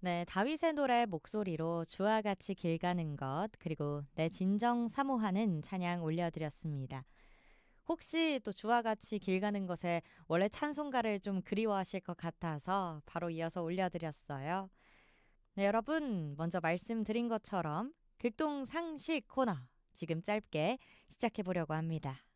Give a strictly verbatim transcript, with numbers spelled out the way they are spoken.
네, 다윗의 노래 목소리로 주와 같이 길 가는 것, 그리고 내 진정 사모하는 찬양 올려드렸습니다. 혹시 또 주와 같이 길 가는 것에 원래 찬송가를 좀 그리워하실 것 같아서 바로 이어서 올려드렸어요. 네, 여러분, 먼저 말씀드린 것처럼 극동 상식 코너 지금 짧게 시작해 보려고 합니다.